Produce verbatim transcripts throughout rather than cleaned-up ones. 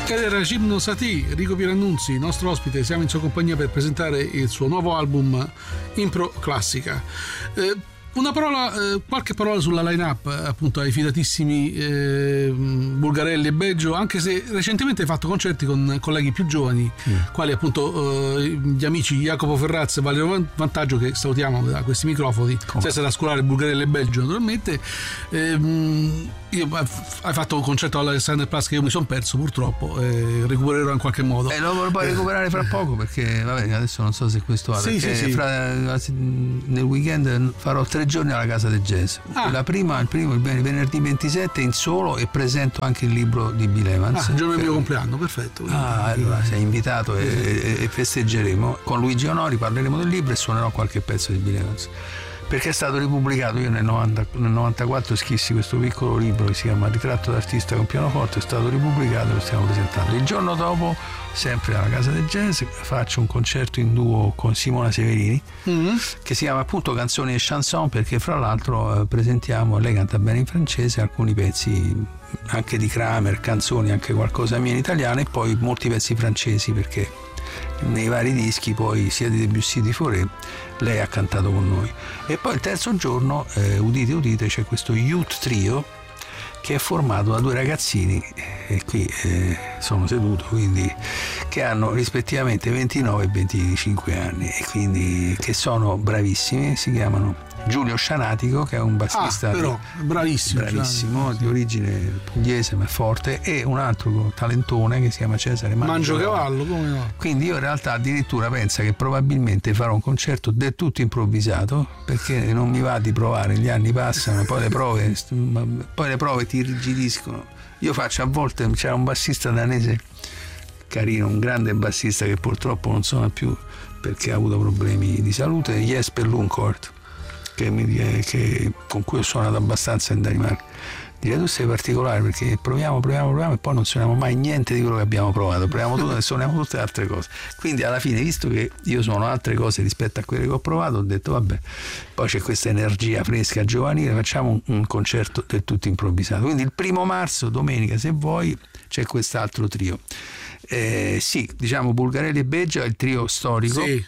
Ed era Gimno Satie, Enrico Pierannunzi, nostro ospite. Siamo in sua compagnia per presentare il suo nuovo album Impro Classica. Eh, Una parola, eh, qualche parola sulla line-up, appunto, ai fidatissimi eh, Bulgarelli e Beggio, anche se recentemente hai fatto concerti con colleghi più giovani, mm. quali appunto eh, gli amici Jacopo Ferraz e Valerio Vantaggio, che salutiamo da questi microfoni, senza trascurare Bulgarelli e Beggio naturalmente. Eh, io, hai fatto un concerto all'Alexander Plus che io mi sono perso purtroppo, e recupererò in qualche modo. E eh, lo puoi recuperare fra poco, perché vabbè, adesso non so se questo va, sì, perché sì, sì. Fra, nel weekend farò tre giorni alla Casa del Jazz. Ah. La prima, il primo, il venerdì ventisette in solo, e presento anche il libro di Bill Evans. Ah, il giorno del mio compleanno, perfetto. Ah, allora sei invitato e, e, e festeggeremo. Con Luigi Onori parleremo del libro e suonerò qualche pezzo di Bill Evans, perché è stato ripubblicato. Io nel, novanta, nel novantaquattro scrissi questo piccolo libro che si chiama Ritratto d'artista con pianoforte, è stato ripubblicato e lo stiamo presentando. Il giorno dopo, sempre alla Casa del Jazz, faccio un concerto in duo con Simona Severini, mm-hmm. che si chiama appunto Canzoni e Chanson, perché fra l'altro eh, presentiamo, lei canta bene in francese, alcuni pezzi anche di Kramer, canzoni, anche qualcosa mia in italiano, e poi molti pezzi francesi, perché nei vari dischi poi sia di Debussy di Fauré lei ha cantato con noi. E poi il terzo giorno, eh, udite udite, c'è questo Youth Trio che è formato da due ragazzini, e qui eh, sono seduto, quindi, che hanno rispettivamente ventinove e venticinque anni, e quindi che sono bravissimi. Si chiamano Giulio Scianatico, che è un bassista, ah, però, bravissimo, bravissimo di origine pugliese ma è forte, e un altro talentone che si chiama Cesare Mangio Cavallo, come no? Quindi io in realtà addirittura penso che probabilmente farò un concerto del tutto improvvisato, perché non mi va di provare, gli anni passano, poi le prove poi le prove ti irrigidiscono. Io faccio, a volte c'era un bassista danese carino, un grande bassista che purtroppo non suona più perché ha avuto problemi di salute, Jesper Lundkort, che, mi, che con cui ho suonato abbastanza in Danimarca. Dire, tu sei particolare perché proviamo, proviamo, proviamo e poi non suoniamo mai niente di quello che abbiamo provato, proviamo tutto e suoniamo tutte le altre cose. Quindi alla fine, visto che io suono altre cose rispetto a quelle che ho provato, ho detto vabbè, poi c'è questa energia fresca giovanile, facciamo un, un concerto del tutto improvvisato. Quindi il primo marzo, domenica, se vuoi, c'è quest'altro trio. Eh, sì, diciamo Bulgarelli e Beggia, il trio storico. Sì.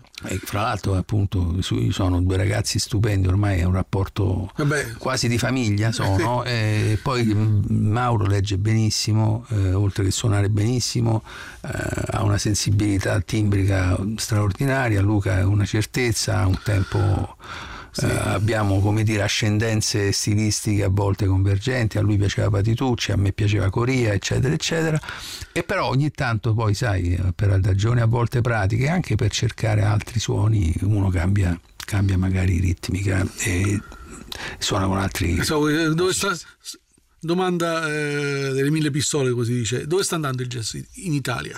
E fra l'altro appunto sono due ragazzi stupendi, ormai è un rapporto Vabbè. quasi di famiglia sono. E poi Mauro legge benissimo, eh, oltre che suonare benissimo, eh, ha una sensibilità timbrica straordinaria. Luca è una certezza, ha un tempo. Sì. Uh, abbiamo, come dire, ascendenze stilistiche a volte convergenti. A lui piaceva Patitucci, a me piaceva Coria, eccetera eccetera, e però ogni tanto poi, sai, per ragioni a volte pratiche, anche per cercare altri suoni, uno cambia cambia magari ritmica e suona con altri. So, dove sta, domanda eh, delle mille pistole, così dice, dove sta andando il jazz in Italia?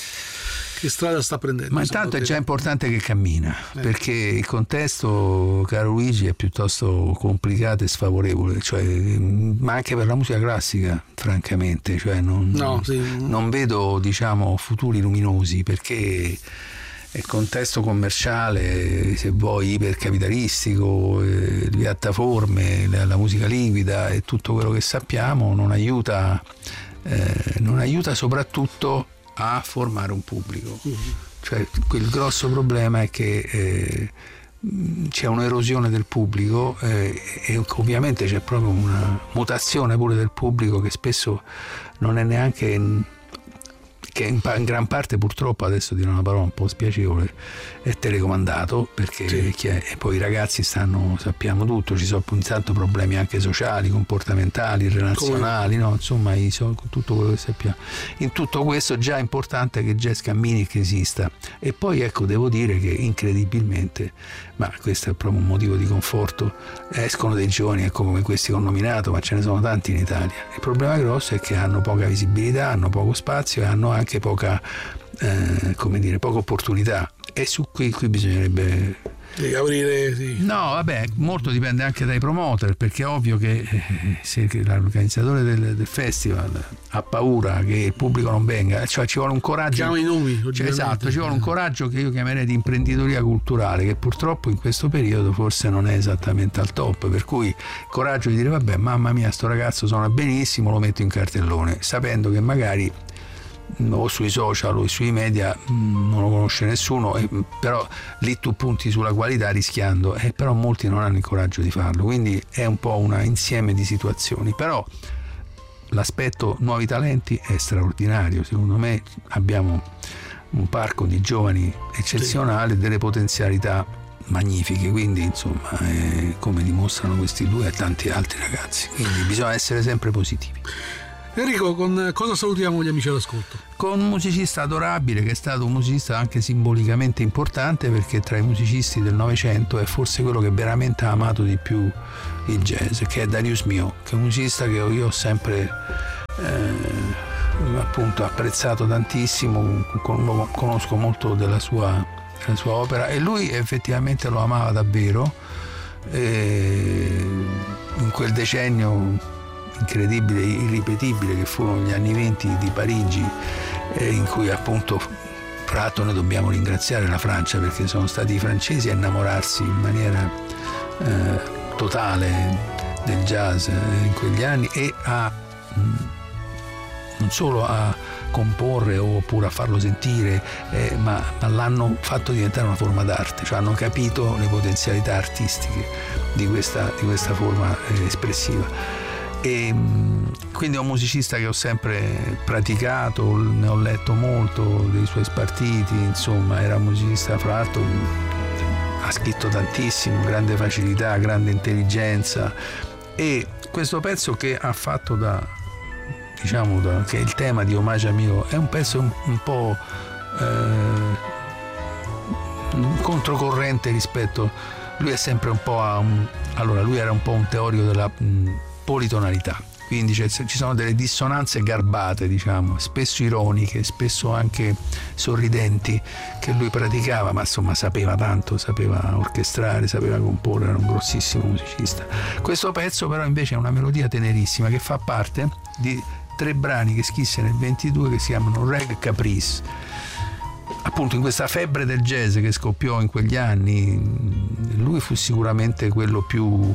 Che strada sta prendendo? Ma intanto è già importante che cammina, eh. perché il contesto, caro Luigi, è piuttosto complicato e sfavorevole, cioè, ma anche per la musica classica, francamente, cioè non, no, sì. non vedo, diciamo, futuri luminosi, perché il contesto commerciale, se vuoi, ipercapitalistico, eh, le piattaforme, la, la musica liquida e tutto quello che sappiamo non aiuta, eh, non aiuta soprattutto a formare un pubblico. Cioè, il grosso problema è che eh, c'è un'erosione del pubblico, eh, e ovviamente c'è proprio una mutazione pure del pubblico che spesso non è neanche, che in, in gran parte, purtroppo, adesso dirò una parola un po' spiacevole, è telecomandato, perché sì. chi è, e poi i ragazzi stanno, sappiamo tutto, ci sono intanto problemi anche sociali, comportamentali, relazionali, no? Insomma, tutto quello che sappiamo. In tutto questo già è importante che il jazz cammini e che esista. E poi, ecco, devo dire che incredibilmente, ma questo è proprio un motivo di conforto, escono dei giovani, ecco, come questi che ho nominato, ma ce ne sono tanti in Italia. Il problema grosso è che hanno poca visibilità, hanno poco spazio e hanno anche poca, eh, come dire, poca opportunità, e su qui, qui bisognerebbe Devi aprire, sì. No, vabbè, molto dipende anche dai promoter, perché è ovvio che eh, se l'organizzatore del, del festival ha paura che il pubblico non venga, cioè ci vuole un coraggio. Chiama i nomi, cioè, esatto, ci vuole un coraggio che io chiamerei di imprenditoria culturale, che purtroppo in questo periodo forse non è esattamente al top, per cui il coraggio di dire vabbè, mamma mia, sto ragazzo suona benissimo, lo metto in cartellone, sapendo che magari o sui social o sui media non lo conosce nessuno, e, però lì tu punti sulla qualità rischiando, e però molti non hanno il coraggio di farlo, quindi è un po' un insieme di situazioni. Però l'aspetto nuovi talenti è straordinario, secondo me abbiamo un parco di giovani eccezionale, delle potenzialità magnifiche, quindi insomma è come dimostrano questi due e tanti altri ragazzi, quindi bisogna essere sempre positivi. Enrico, con cosa salutiamo gli amici all'ascolto? Con un musicista adorabile, che è stato un musicista anche simbolicamente importante, perché tra i musicisti del Novecento è forse quello che veramente ha amato di più il jazz, che è Darius Milhaud, che è un musicista che io ho sempre eh, appunto apprezzato tantissimo, conosco molto della sua, della sua opera, e lui effettivamente lo amava davvero. E in quel decennio incredibile, irripetibile che furono gli anni venti di Parigi, eh, in cui appunto tra l'altro noi dobbiamo ringraziare la Francia, perché sono stati i francesi a innamorarsi in maniera eh, totale del jazz eh, in quegli anni, e a mh, non solo a comporre oppure a farlo sentire, eh, ma, ma l'hanno fatto diventare una forma d'arte, cioè hanno capito le potenzialità artistiche di questa, di questa forma eh, espressiva. E quindi è un musicista che ho sempre praticato, ne ho letto molto dei suoi spartiti, insomma era un musicista, fra l'altro ha scritto tantissimo, grande facilità, grande intelligenza, e questo pezzo che ha fatto da, diciamo, da, che è il tema di Hommage à Milhaud, è un pezzo un, un po' eh, controcorrente rispetto, lui è sempre un po' a un, allora lui era un po' un teorico della mh, politonalità, quindi cioè, ci sono delle dissonanze garbate, diciamo, spesso ironiche, spesso anche sorridenti, che lui praticava, ma insomma sapeva tanto, sapeva orchestrare, sapeva comporre, era un grossissimo musicista. Questo pezzo però invece è una melodia tenerissima che fa parte di tre brani che scrisse nel ventidue che si chiamano Reg Caprice. Appunto in questa febbre del jazz che scoppiò in quegli anni, lui fu sicuramente quello più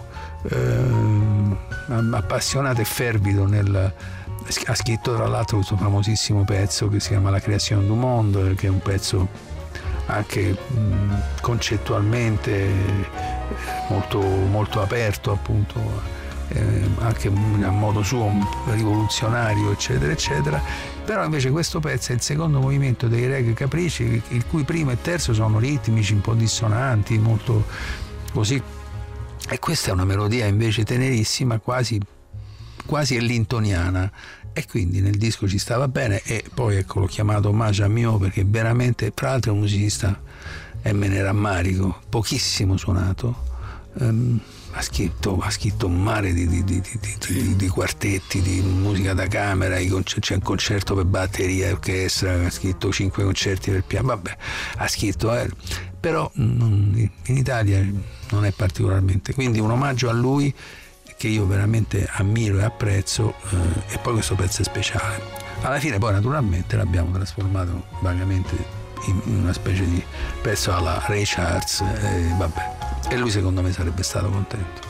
eh, appassionato e fervido nel, ha scritto tra l'altro questo famosissimo pezzo che si chiama La Création du Monde, che è un pezzo anche mh, concettualmente molto, molto aperto, appunto eh, anche a modo suo rivoluzionario, eccetera eccetera. Però invece questo pezzo è il secondo movimento dei Reg Caprici, il cui primo e terzo sono ritmici, un po' dissonanti, molto così, e questa è una melodia invece tenerissima, quasi quasi ellintoniana, e quindi nel disco ci stava bene. E poi ecco, l'ho chiamato Hommage à Milhaud perché veramente, tra l'altro, è un musicista, e me ne rammarico, pochissimo suonato, um, ha scritto, ha scritto un mare di, di, di, di, di, di quartetti, di musica da camera, c'è un concerto per batteria e orchestra, ha scritto cinque concerti per piano, vabbè, ha scritto, eh, però non, in Italia non è particolarmente, quindi un omaggio a lui che io veramente ammiro e apprezzo, eh, e poi questo pezzo è speciale. Alla fine poi naturalmente l'abbiamo trasformato vagamente in una specie di pezzo alla Ray Charles, e vabbè, e lui secondo me sarebbe stato contento.